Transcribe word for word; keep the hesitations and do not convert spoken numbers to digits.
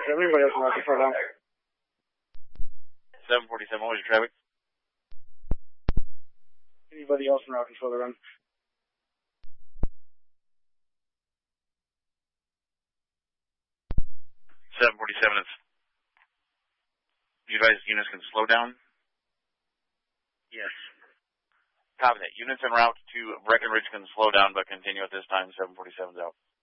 forty-seven, anybody else in route to slow down? seven forty-seven, what was your traffic? Anybody else in route control the run? seven forty-seven, it's... You guys, units can slow down? Yes. Copy that. Units en route to Breckenridge can slow down, but continue at this time. seven forty-seven's out.